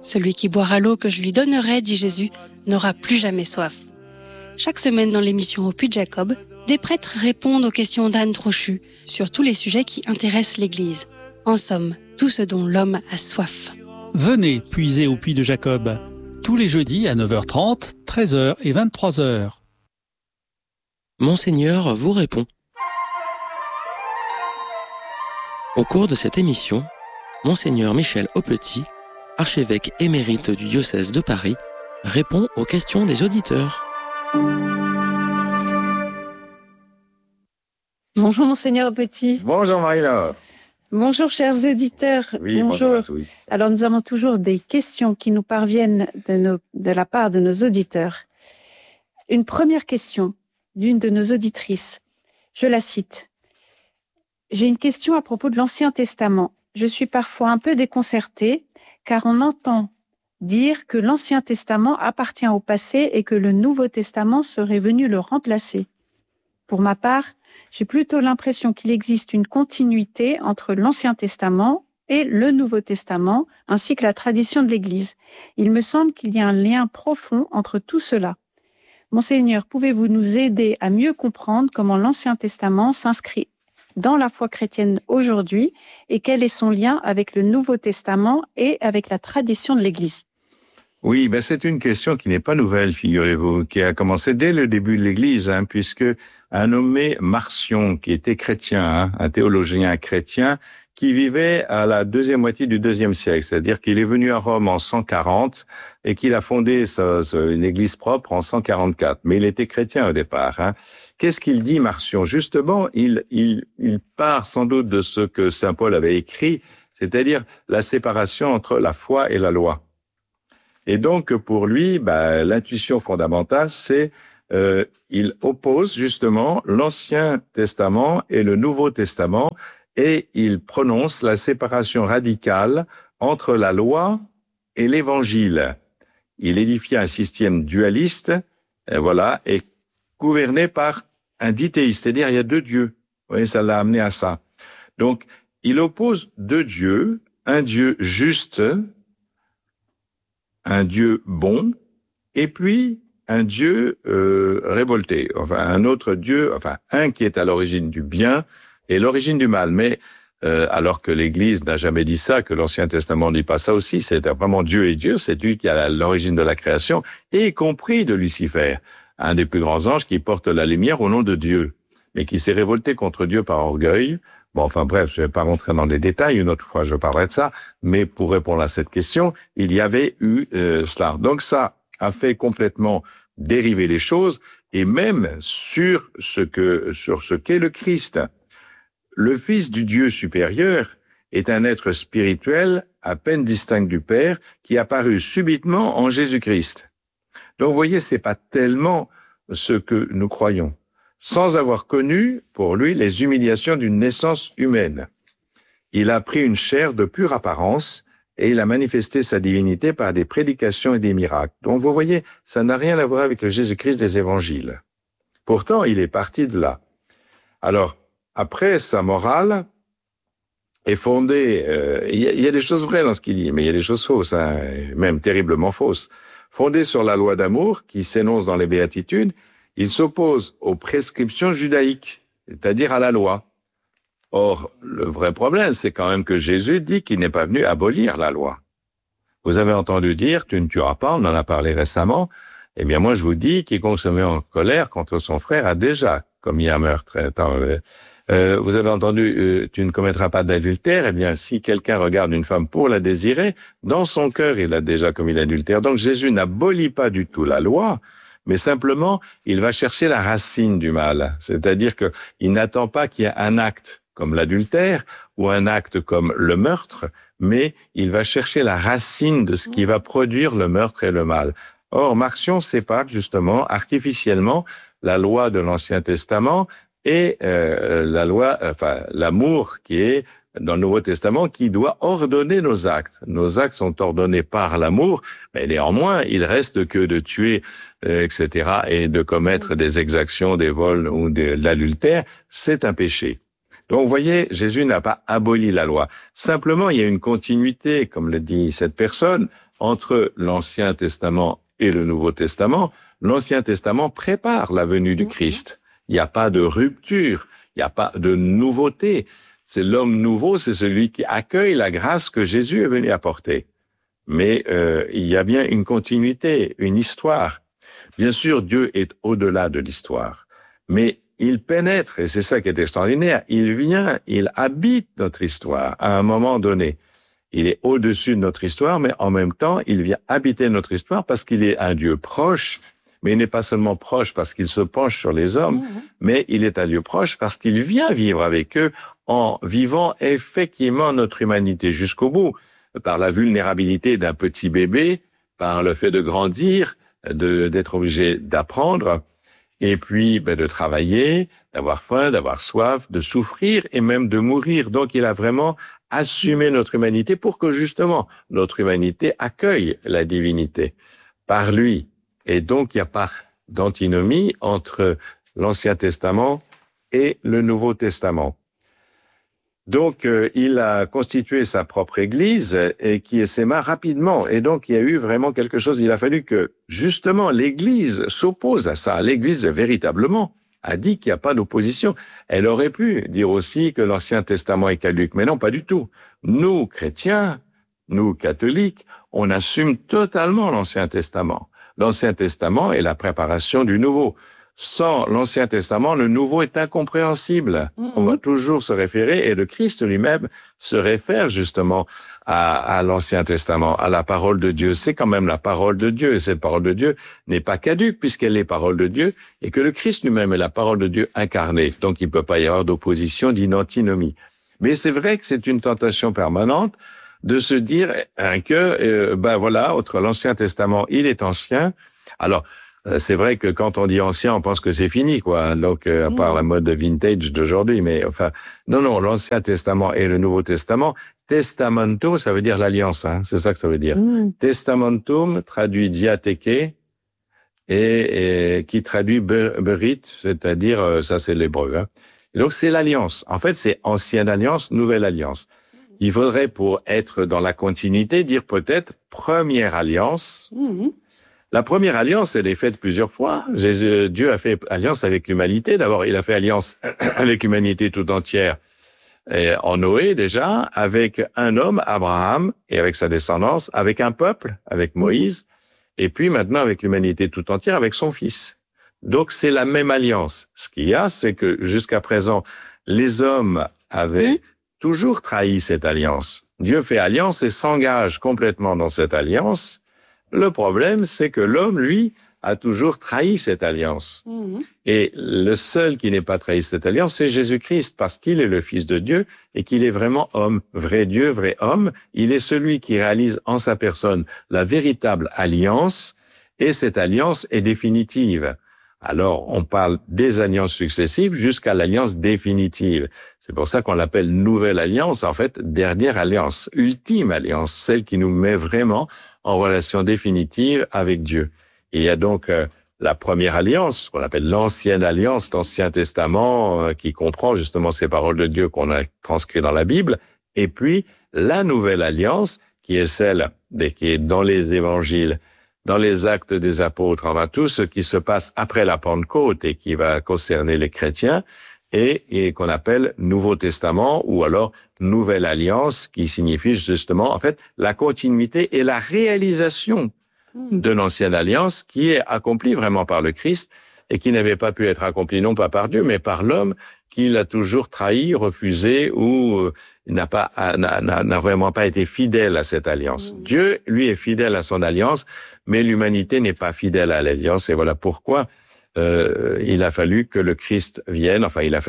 Celui qui boira l'eau que je lui donnerai, dit Jésus, n'aura plus jamais soif. Chaque semaine dans l'émission Au Puy de Jacob, des prêtres répondent aux questions d'Anne Trochu sur tous les sujets qui intéressent l'Église. En somme, tout ce dont l'homme a soif. Venez puiser au Puy de Jacob, tous les jeudis à 9h30, 13h et 23h. Monseigneur vous répond. Au cours de cette émission, Monseigneur Michel Aupetit, archevêque émérite du diocèse de Paris, répond aux questions des auditeurs. Bonjour Monseigneur Aupetit. Bonjour Marie-Laure. Bonjour chers auditeurs. Oui, bonjour à tous. Alors nous avons toujours des questions qui nous parviennent de la part de nos auditeurs. Une première question d'une de nos auditrices. Je la cite. J'ai une question à propos de l'Ancien Testament. Je suis parfois un peu déconcertée car on entend dire que l'Ancien Testament appartient au passé et que le Nouveau Testament serait venu le remplacer. Pour ma part, j'ai plutôt l'impression qu'il existe une continuité entre l'Ancien Testament et le Nouveau Testament, ainsi que la tradition de l'Église. Il me semble qu'il y a un lien profond entre tout cela. Monseigneur, pouvez-vous nous aider à mieux comprendre comment l'Ancien Testament s'inscrit dans la foi chrétienne aujourd'hui et quel est son lien avec le Nouveau Testament et avec la tradition de l'Église? Oui, c'est une question qui n'est pas nouvelle, figurez-vous, qui a commencé dès le début de l'Église, puisque un nommé Marcion, qui était chrétien, un théologien chrétien, qui vivait à la deuxième moitié du IIe siècle, c'est-à-dire qu'il est venu à Rome en 140 et qu'il a fondé une église propre en 144. Mais il était chrétien au départ. Qu'est-ce qu'il dit, Marcion? Justement, il part sans doute de ce que saint Paul avait écrit, c'est-à-dire la séparation entre la foi et la loi. Et donc, pour lui, l'intuition fondamentale, c'est il oppose justement l'Ancien Testament et le Nouveau Testament, et il prononce la séparation radicale entre la loi et l'Évangile. Il édifie un système dualiste, et gouverné par un dithéiste, c'est-à-dire il y a deux dieux. Vous voyez, ça l'a amené à ça. Donc, il oppose deux dieux, un Dieu juste, un Dieu bon, et puis un Dieu révolté, un autre Dieu, un qui est à l'origine du bien et l'origine du mal. Mais alors que l'Église n'a jamais dit ça, que l'Ancien Testament ne dit pas ça aussi, c'est vraiment Dieu et Dieu, c'est lui qui a l'origine de la création, y compris de Lucifer, un des plus grands anges qui porte la lumière au nom de Dieu, mais qui s'est révolté contre Dieu par orgueil. Bref, je vais pas rentrer dans les détails, une autre fois je parlerai de ça, mais pour répondre à cette question, il y avait eu cela. Donc ça a fait complètement dériver les choses, et même sur ce qu'est le Christ. Le Fils du Dieu supérieur est un être spirituel à peine distinct du Père, qui apparut subitement en Jésus-Christ. Donc vous voyez, c'est pas tellement ce que nous croyons, sans avoir connu, pour lui, les humiliations d'une naissance humaine. Il a pris une chair de pure apparence et il a manifesté sa divinité par des prédications et des miracles. Donc vous voyez, ça n'a rien à voir avec le Jésus-Christ des évangiles. Pourtant, il est parti de là. Alors, après, sa morale est fondée... Il y a des choses vraies dans ce qu'il dit, mais il y a des choses fausses, même terriblement fausses. Fondée sur la loi d'amour qui s'énonce dans les béatitudes, il s'oppose aux prescriptions judaïques, c'est-à-dire à la loi. Or, le vrai problème, c'est quand même que Jésus dit qu'il n'est pas venu abolir la loi. Vous avez entendu dire, tu ne tueras pas, on en a parlé récemment. Eh bien, moi, je vous dis, quiconque se met en colère contre son frère a déjà commis un meurtre. Vous avez entendu, tu ne commettras pas d'adultère. Eh bien, si quelqu'un regarde une femme pour la désirer, dans son cœur, il a déjà commis l'adultère. Donc, Jésus n'abolit pas du tout la loi, mais simplement, il va chercher la racine du mal. C'est-à-dire que il n'attend pas qu'il y ait un acte comme l'adultère ou un acte comme le meurtre, mais il va chercher la racine de ce qui va produire le meurtre et le mal. Or, Marcion sépare justement artificiellement la loi de l'Ancien Testament et la loi, l'amour qui est dans le Nouveau Testament, qui doit ordonner nos actes. Nos actes sont ordonnés par l'amour, mais néanmoins, il reste que de tuer, etc., et de commettre des exactions, des vols ou de l'adultère, c'est un péché. Donc, vous voyez, Jésus n'a pas aboli la loi. Simplement, il y a une continuité, comme le dit cette personne, entre l'Ancien Testament et le Nouveau Testament. L'Ancien Testament prépare la venue du Christ. Il n'y a pas de rupture, il n'y a pas de nouveauté. C'est l'homme nouveau, c'est celui qui accueille la grâce que Jésus est venu apporter. Mais il y a bien une continuité, une histoire. Bien sûr, Dieu est au-delà de l'histoire, mais il pénètre, et c'est ça qui est extraordinaire, il vient, il habite notre histoire à un moment donné. Il est au-dessus de notre histoire, mais en même temps, il vient habiter notre histoire parce qu'il est un Dieu proche, mais il n'est pas seulement proche parce qu'il se penche sur les hommes, mais il est un Dieu proche parce qu'il vient vivre avec eux en vivant effectivement notre humanité jusqu'au bout, par la vulnérabilité d'un petit bébé, par le fait de grandir, d'être obligé d'apprendre, et puis de travailler, d'avoir faim, d'avoir soif, de souffrir et même de mourir. Donc il a vraiment assumé notre humanité pour que justement notre humanité accueille la divinité par lui. Et donc il n'y a pas d'antinomie entre l'Ancien Testament et le Nouveau Testament. Donc, il a constitué sa propre Église et qui essaima rapidement. Et donc, il y a eu vraiment quelque chose. Il a fallu que, justement, l'Église s'oppose à ça. L'Église, véritablement, a dit qu'il n'y a pas d'opposition. Elle aurait pu dire aussi que l'Ancien Testament est caduc. Mais non, pas du tout. Nous, chrétiens, nous, catholiques, on assume totalement l'Ancien Testament. L'Ancien Testament est la préparation du Nouveau. Sans l'Ancien Testament, le Nouveau est incompréhensible. On va toujours se référer, et le Christ lui-même se réfère justement à l'Ancien Testament, à la parole de Dieu. C'est quand même la parole de Dieu, et cette parole de Dieu n'est pas caduque puisqu'elle est parole de Dieu, et que le Christ lui-même est la parole de Dieu incarnée. Donc il ne peut pas y avoir d'opposition, d'antinomie. Mais c'est vrai que c'est une tentation permanente de se dire que, voilà, entre l'Ancien Testament, il est ancien. Alors, c'est vrai que quand on dit ancien, on pense que c'est fini, quoi. Donc, à part la mode vintage d'aujourd'hui, mais enfin, non, l'Ancien Testament et le Nouveau Testament. Testamento, ça veut dire l'alliance, hein. C'est ça que ça veut dire. Testamentum traduit diatheke et qui traduit berit, c'est-à-dire, ça c'est l'hébreu, hein. Et donc, c'est l'alliance. En fait, c'est ancienne alliance, nouvelle alliance. Il faudrait, pour être dans la continuité, dire peut-être première alliance. La première alliance, elle est faite plusieurs fois. Dieu a fait alliance avec l'humanité. D'abord, il a fait alliance avec l'humanité tout entière en Noé déjà, avec un homme, Abraham, et avec sa descendance, avec un peuple, avec Moïse, et puis maintenant avec l'humanité tout entière, avec son fils. Donc, c'est la même alliance. Ce qu'il y a, c'est que jusqu'à présent, les hommes avaient toujours trahi cette alliance. Dieu fait alliance et s'engage complètement dans cette alliance. Le problème, c'est que l'homme, lui, a toujours trahi cette alliance. Et le seul qui n'ait pas trahi cette alliance, c'est Jésus-Christ, parce qu'il est le Fils de Dieu et qu'il est vraiment homme, vrai Dieu, vrai homme. Il est celui qui réalise en sa personne la véritable alliance, et cette alliance est définitive. Alors, on parle des alliances successives jusqu'à l'alliance définitive. C'est pour ça qu'on l'appelle nouvelle alliance, en fait, dernière alliance, ultime alliance, celle qui nous met vraiment en relation définitive avec Dieu. Et il y a donc la première alliance, qu'on appelle l'ancienne alliance, l'Ancien Testament, qui comprend justement ces paroles de Dieu qu'on a transcrites dans la Bible, et puis la nouvelle alliance, qui est celle qui est dans les évangiles, dans les actes des apôtres, enfin tout ce qui se passe après la Pentecôte et qui va concerner les chrétiens, et qu'on appelle Nouveau Testament ou alors Nouvelle Alliance, qui signifie justement en fait la continuité et la réalisation de l'ancienne alliance qui est accomplie vraiment par le Christ et qui n'avait pas pu être accomplie non pas par Dieu mais par l'homme qui l'a toujours trahi, refusé ou n'a vraiment pas été fidèle à cette alliance. Dieu, lui, est fidèle à son alliance, mais l'humanité n'est pas fidèle à l'alliance et voilà pourquoi il a fallu que le Christ vienne,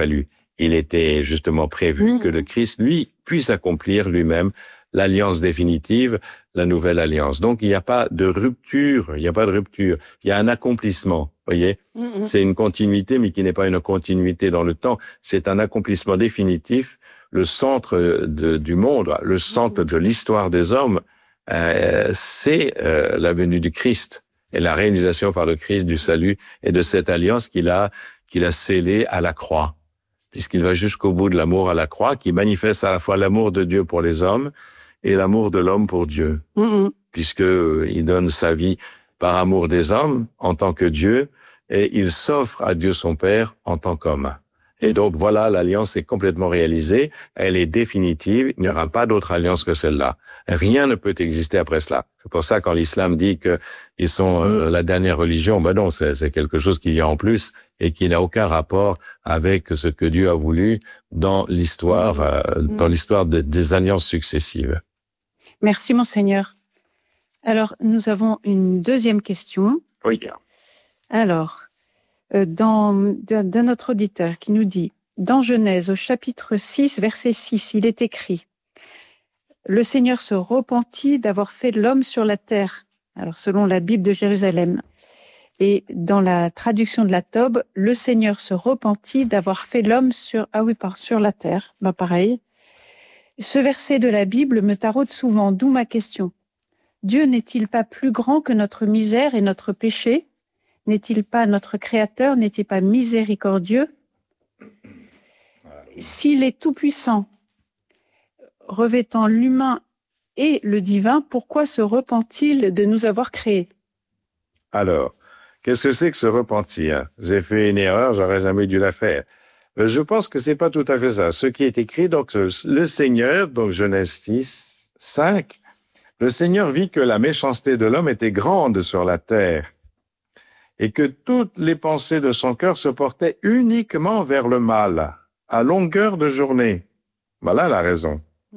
il était justement prévu que le Christ, lui, puisse accomplir lui-même l'alliance définitive, la nouvelle alliance. Donc, il n'y a pas de rupture, il y a un accomplissement, voyez. C'est une continuité, mais qui n'est pas une continuité dans le temps, c'est un accomplissement définitif. Le centre du monde, le centre de l'histoire des hommes, c'est la venue du Christ et la réalisation par le Christ du salut et de cette alliance qu'il a scellée à la croix. puisqu'il va jusqu'au bout de l'amour à la croix, qui manifeste à la fois l'amour de Dieu pour les hommes et l'amour de l'homme pour Dieu, puisque il donne sa vie par amour des hommes en tant que Dieu, et il s'offre à Dieu son Père en tant qu'homme. Et donc voilà, l'alliance est complètement réalisée, elle est définitive, il n'y aura pas d'autre alliance que celle-là. Rien ne peut exister après cela. C'est pour ça quand l'islam dit qu'ils sont la dernière religion, ben non, c'est quelque chose qu'il y a en plus et qui n'a aucun rapport avec ce que Dieu a voulu dans l'histoire, dans l'histoire des alliances successives. Merci, Monseigneur. Alors, nous avons une deuxième question. Oui. Alors, de notre auditeur qui nous dit, dans Genèse, au chapitre 6, verset 6, il est écrit « Le Seigneur se repentit d'avoir fait l'homme sur la terre », alors selon la Bible de Jérusalem. Et dans la traduction de la Tobe, « Le Seigneur se repentit d'avoir fait l'homme sur la terre ». Ben pareil. Ce verset de la Bible me taraude souvent, d'où ma question. Dieu n'est-il pas plus grand que notre misère et notre péché ? N'est-il pas notre Créateur? N'est-il pas miséricordieux? S'il est tout-puissant, revêtant l'humain et le divin, pourquoi se repent-il de nous avoir créés? Alors, qu'est-ce que c'est que se repentir? J'ai fait une erreur, j'aurais jamais dû la faire. Je pense que c'est pas tout à fait ça. Ce qui est écrit, donc, le Seigneur, donc Genèse 6, 5, le Seigneur vit que la méchanceté de l'homme était grande sur la terre et que toutes les pensées de son cœur se portaient uniquement vers le mal, à longueur de journée. Voilà la raison.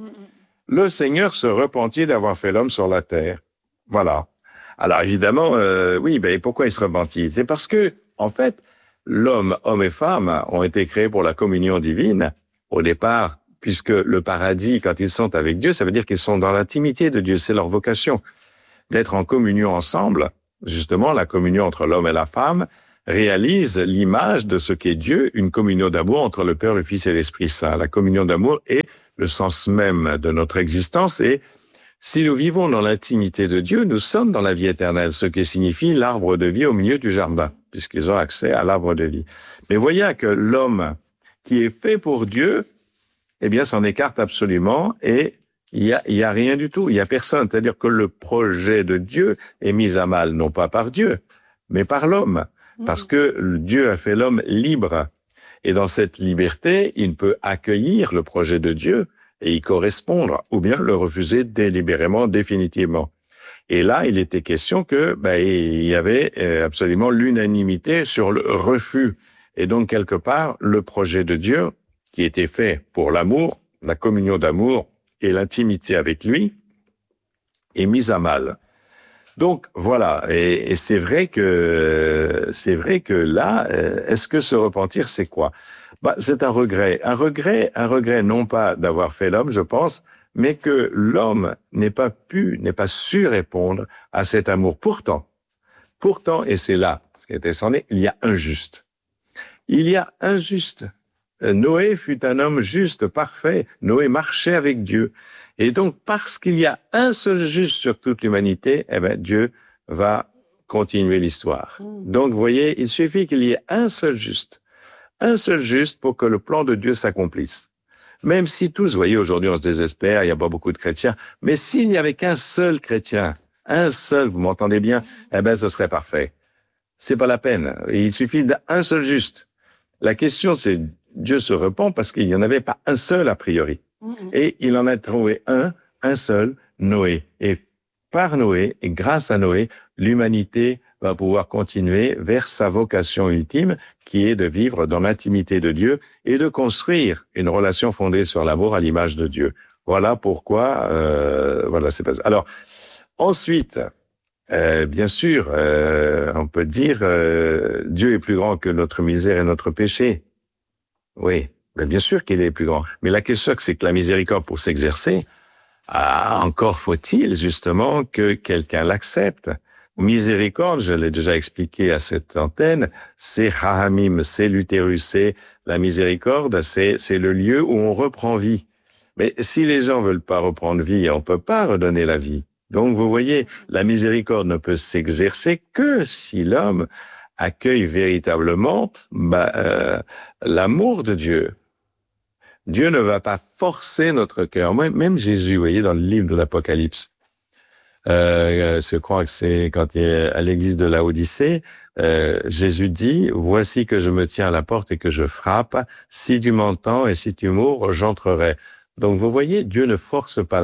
Le Seigneur se repentit d'avoir fait l'homme sur la terre. Voilà. Alors évidemment, oui, ben pourquoi il se repentit? C'est parce que, en fait, l'homme, homme et femme, ont été créés pour la communion divine au départ, puisque le paradis, quand ils sont avec Dieu, ça veut dire qu'ils sont dans l'intimité de Dieu. C'est leur vocation d'être en communion ensemble. Justement, la communion entre l'homme et la femme réalise l'image de ce qu'est Dieu, une communion d'amour entre le Père, le Fils et l'Esprit Saint. La communion d'amour est le sens même de notre existence et si nous vivons dans l'intimité de Dieu, nous sommes dans la vie éternelle, ce qui signifie l'arbre de vie au milieu du jardin, puisqu'ils ont accès à l'arbre de vie. Mais voyez que l'homme qui est fait pour Dieu, eh bien, s'en écarte absolument et il y a rien du tout, il y a personne. C'est-à-dire que le projet de Dieu est mis à mal, non pas par Dieu, mais par l'homme. Parce que Dieu a fait l'homme libre. Et dans cette liberté, il peut accueillir le projet de Dieu et y correspondre, ou bien le refuser délibérément, définitivement. Et là, il était question que, il y avait absolument l'unanimité sur le refus. Et donc, quelque part, le projet de Dieu, qui était fait pour l'amour, la communion d'amour et l'intimité avec lui, est mise à mal. Donc voilà, et c'est vrai que là, est-ce que se repentir, c'est quoi? C'est un regret non pas d'avoir fait l'homme, je pense, mais que l'homme n'ait pas su répondre à cet amour. Pourtant, et c'est là ce qui était sonné, il y a un juste. Il y a un juste. Noé fut un homme juste, parfait. Noé marchait avec Dieu. Et donc, parce qu'il y a un seul juste sur toute l'humanité, Dieu va continuer l'histoire. Donc, vous voyez, il suffit qu'il y ait un seul juste pour que le plan de Dieu s'accomplisse. Même si tous, vous voyez, aujourd'hui on se désespère, il n'y a pas beaucoup de chrétiens, mais s'il n'y avait qu'un seul chrétien, un seul, vous m'entendez bien, ce serait parfait. C'est pas la peine. Il suffit d'un seul juste. La question, c'est Dieu se repent parce qu'il n'y en avait pas un seul a priori. Et il en a trouvé un seul, Noé. Et par Noé, et grâce à Noé, l'humanité va pouvoir continuer vers sa vocation ultime, qui est de vivre dans l'intimité de Dieu et de construire une relation fondée sur l'amour à l'image de Dieu. Voilà pourquoi, c'est pas ça. Alors, ensuite, bien sûr, on peut dire, Dieu est plus grand que notre misère et notre péché. Oui, bien sûr qu'il est plus grand. Mais la question, c'est que la miséricorde, pour s'exercer, encore faut-il justement que quelqu'un l'accepte. Miséricorde, je l'ai déjà expliqué à cette antenne, c'est Rahamim, c'est l'utérus, c'est la miséricorde, c'est le lieu où on reprend vie. Mais si les gens veulent pas reprendre vie, on peut pas redonner la vie. Donc vous voyez, la miséricorde ne peut s'exercer que si l'homme accueille véritablement l'amour de Dieu. Dieu ne va pas forcer notre cœur. Même Jésus, vous voyez, dans le livre de l'Apocalypse, je crois que c'est quand il est à l'église de Laodicée, Jésus dit, voici que je me tiens à la porte et que je frappe. Si tu m'entends et si tu m'ouvres, j'entrerai. Donc, vous voyez, Dieu ne force pas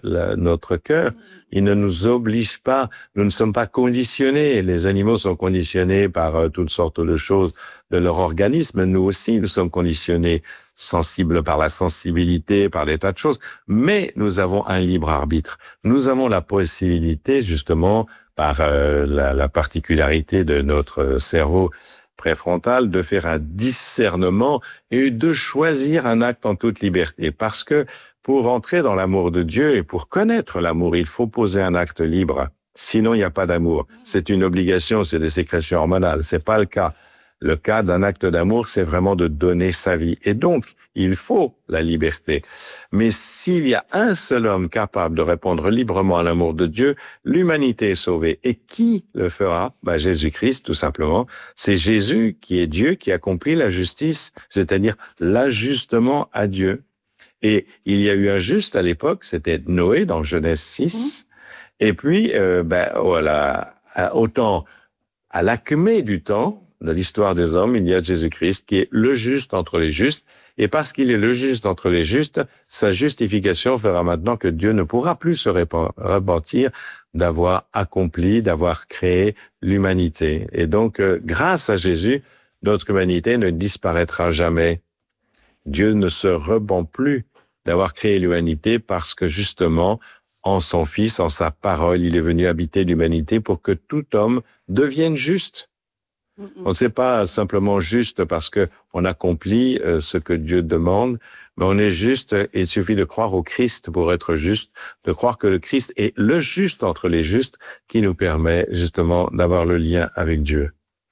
notre cœur. Il ne nous oblige pas. Nous ne sommes pas conditionnés. Les animaux sont conditionnés par toutes sortes de choses de leur organisme. Nous aussi, nous sommes conditionnés, sensibles par la sensibilité, par des tas de choses. Mais nous avons un libre arbitre. Nous avons la possibilité, justement, par la particularité de notre cerveau préfrontal, de faire un discernement et de choisir un acte en toute liberté. Parce que pour entrer dans l'amour de Dieu et pour connaître l'amour, il faut poser un acte libre. Sinon, il n'y a pas d'amour. C'est une obligation, c'est des sécrétions hormonales. C'est pas le cas. Le cas d'un acte d'amour, c'est vraiment de donner sa vie. Et donc, il faut la liberté. Mais s'il y a un seul homme capable de répondre librement à l'amour de Dieu, l'humanité est sauvée. Et qui le fera? Jésus-Christ, tout simplement. C'est Jésus qui est Dieu, qui accomplit la justice, c'est-à-dire l'ajustement à Dieu. Et il y a eu un juste à l'époque, c'était Noé dans Genèse 6. Et puis, voilà, autant à l'acmé du temps, de l'histoire des hommes, il y a Jésus-Christ qui est le juste entre les justes. Et parce qu'il est le juste entre les justes, sa justification fera maintenant que Dieu ne pourra plus se repentir d'avoir accompli, d'avoir créé l'humanité. Et donc, grâce à Jésus, notre humanité ne disparaîtra jamais. Dieu ne se repent plus d'avoir créé l'humanité parce que justement, en son Fils, en sa parole, il est venu habiter l'humanité pour que tout homme devienne juste. On ne sait pas simplement juste parce que on accomplit ce que Dieu demande, mais on est juste, et il suffit de croire au Christ pour être juste, de croire que le Christ est le juste entre les justes qui nous permet justement d'avoir le lien avec Dieu.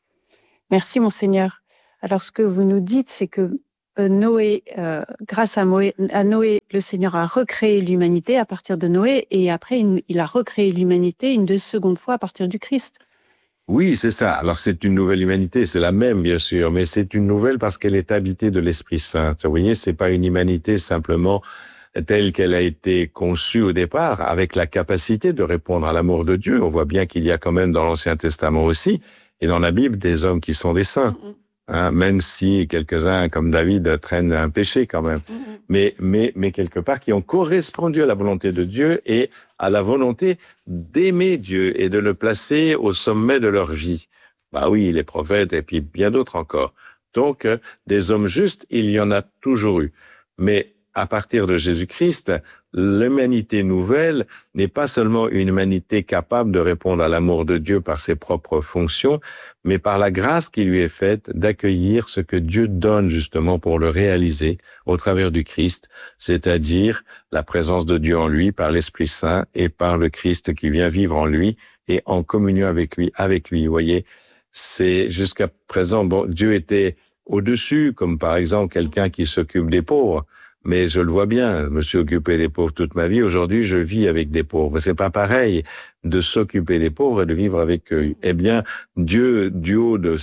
Merci, Monseigneur. Alors, ce que vous nous dites, c'est que Noé, grâce à Noé, le Seigneur a recréé l'humanité à partir de Noé, et après, il a recréé l'humanité une seconde fois à partir du Christ. Oui, c'est ça. Alors, c'est une nouvelle humanité, c'est la même, bien sûr, mais c'est une nouvelle parce qu'elle est habitée de l'Esprit Saint. Vous voyez, c'est pas une humanité simplement telle qu'elle a été conçue au départ, avec la capacité de répondre à l'amour de Dieu. On voit bien qu'il y a quand même dans l'Ancien Testament aussi, et dans la Bible, des hommes qui sont des saints. Même si quelques-uns, comme David, traînent un péché quand même. Mais quelque part, qui ont correspondu à la volonté de Dieu et à la volonté d'aimer Dieu et de le placer au sommet de leur vie. Oui, les prophètes et puis bien d'autres encore. Donc, des hommes justes, il y en a toujours eu. Mais à partir de Jésus-Christ, l'humanité nouvelle n'est pas seulement une humanité capable de répondre à l'amour de Dieu par ses propres fonctions, mais par la grâce qui lui est faite d'accueillir ce que Dieu donne justement pour le réaliser au travers du Christ, c'est-à-dire la présence de Dieu en lui par l'Esprit Saint et par le Christ qui vient vivre en lui et en communion avec lui. Vous voyez, c'est jusqu'à présent, Dieu était au-dessus, comme par exemple quelqu'un qui s'occupe des pauvres. Mais je le vois bien, je me suis occupé des pauvres toute ma vie. Aujourd'hui, je vis avec des pauvres. C'est pas pareil de s'occuper des pauvres et de vivre avec eux. Eh bien, Dieu, du haut de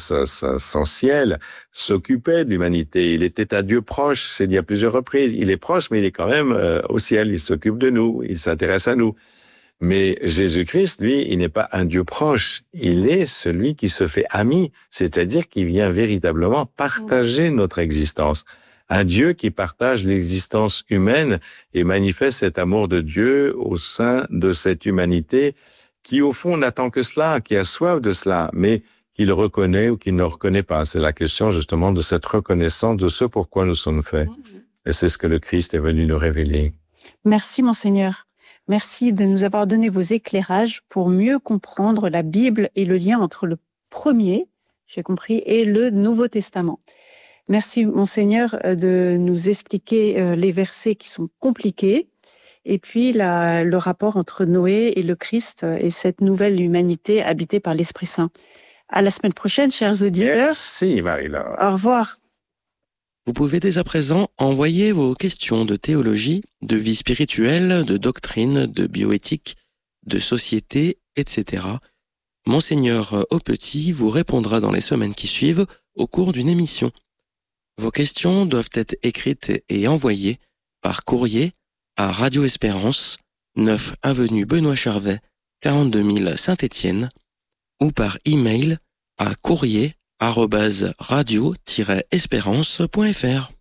son ciel, s'occupait de l'humanité. Il était un Dieu proche, c'est dit à plusieurs reprises. Il est proche, mais il est quand même au ciel. Il s'occupe de nous, il s'intéresse à nous. Mais Jésus-Christ, lui, il n'est pas un Dieu proche. Il est celui qui se fait ami, c'est-à-dire qui vient véritablement partager notre existence. Un Dieu qui partage l'existence humaine et manifeste cet amour de Dieu au sein de cette humanité qui, au fond, n'attend que cela, qui a soif de cela, mais qu'il reconnaît ou qu'il ne reconnaît pas. C'est la question, justement, de cette reconnaissance de ce pourquoi nous sommes faits. Et c'est ce que le Christ est venu nous révéler. Merci, Monseigneur. Merci de nous avoir donné vos éclairages pour mieux comprendre la Bible et le lien entre le premier, j'ai compris, et le Nouveau Testament. Merci, Monseigneur, de nous expliquer les versets qui sont compliqués et puis le rapport entre Noé et le Christ et cette nouvelle humanité habitée par l'Esprit Saint. À la semaine prochaine, chers auditeurs. Merci, Marie-Laure. Au revoir. Vous pouvez dès à présent envoyer vos questions de théologie, de vie spirituelle, de doctrine, de bioéthique, de société, etc. Monseigneur Aupetit vous répondra dans les semaines qui suivent au cours d'une émission. Vos questions doivent être écrites et envoyées par courrier à Radio Espérance, 9 avenue Benoît Charvet, 42 000 Saint-Étienne, ou par email à courrier@radio-espérance.fr.